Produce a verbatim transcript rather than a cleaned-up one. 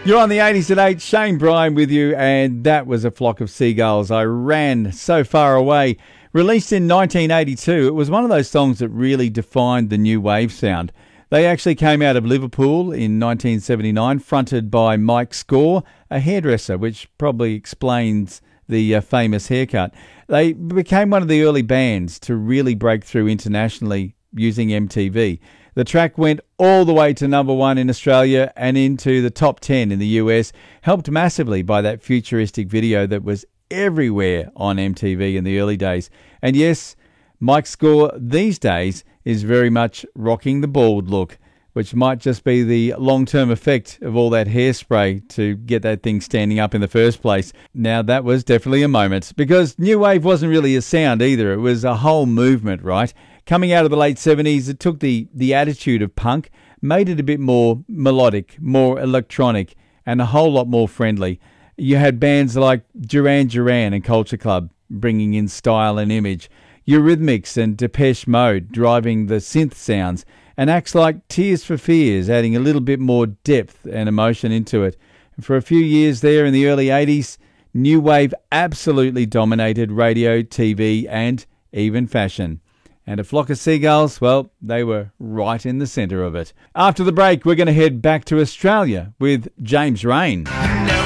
You're on the eighties at eight, Shane Bryan with you, and that was A Flock of Seagulls. I Ran So Far Away. Released in nineteen eighty-two, it was one of those songs that really defined the new wave sound. They actually came out of Liverpool in nineteen seventy-nine, fronted by Mike Score, a hairdresser, which probably explains the uh, famous haircut. They became one of the early bands to really break through internationally using M T V. The track went all the way to number one in Australia and into the top ten in the U S, helped massively by that futuristic video that was everywhere on M T V in the early days. And yes, Mike Score these days is very much rocking the bald look, which might just be the long-term effect of all that hairspray to get that thing standing up in the first place. Now, that was definitely a moment, because New Wave wasn't really a sound either. It was a whole movement, right? Coming out of the late seventies, it took the, the attitude of punk, made it a bit more melodic, more electronic, and a whole lot more friendly. You had bands like Duran Duran and Culture Club bringing in style and image, Eurythmics and Depeche Mode driving the synth sounds, and acts like Tears for Fears adding a little bit more depth and emotion into it. And for a few years there in the early eighties, New Wave absolutely dominated radio, T V, and even fashion. And A Flock of Seagulls, well, they were right in the centre of it. After the break, we're going to head back to Australia with James Rain. No.